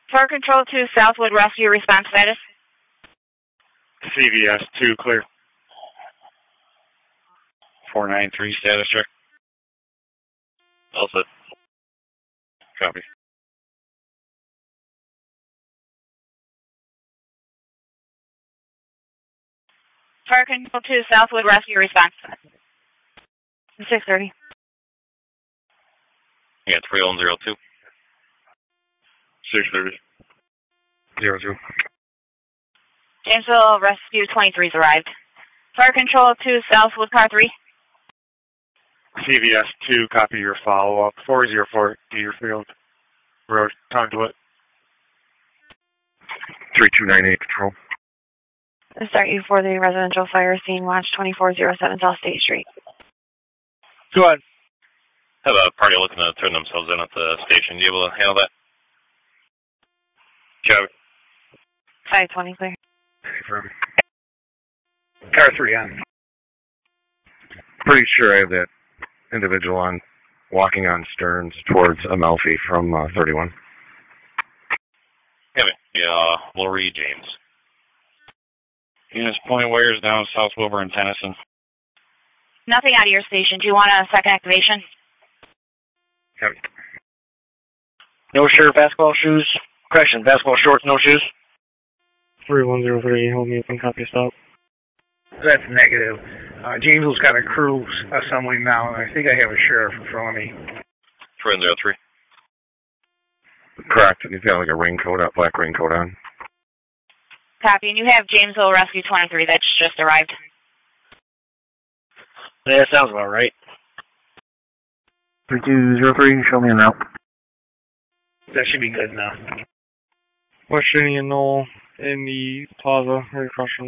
Fire Control 2, Southwood Rescue response status. CVS 2, clear. 493, status check. All set. Copy. Fire Control 2, Southwood Rescue response. 630. Yeah, 3102. 630. 02. Jamesville Rescue 23's arrived. Fire Control 2, Southwood Car 3. CVS 2, copy your follow-up. 404 Deerfield Road, Conduit. 3298, Patrol. Start you for the residential fire scene, watch 2407 South State Street. Go ahead. Have a party looking to turn themselves in at the station. You able to handle that? Copy. 520 clear. Confirm. Car 3 on. Pretty sure I have that individual on, walking on Stearns towards Amalfi from 31. Yeah, Lori James. Units point wires down South Wilbur and Tennyson. Nothing out of your station. Do you want a second activation? Copy. No shirt, basketball shoes. Correction, basketball shorts, no shoes. 3103, hold me up and copy stop. That's negative. Jamesville's got a crew assembling now, and I think I have a sheriff in front of me. 3103. Correct. He's got like a raincoat, a black raincoat on. Copy. And you have Jamesville Rescue 23 that's just arrived. Yeah, that sounds about right. 3203, show me a route. That should be good now. West Union Knoll in the plaza right across from